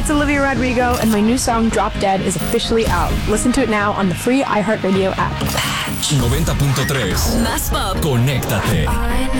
it's Olivia Rodrigo, and my new song Drop Dead is officially out. Listen to it now on the free iHeartRadio app. 90.3 Más pop. Conéctate.